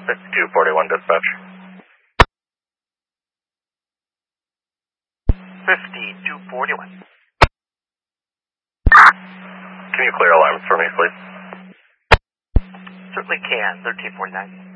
5241 dispatch. 5241. Can you clear alarms for me, please? Certainly can. 1349.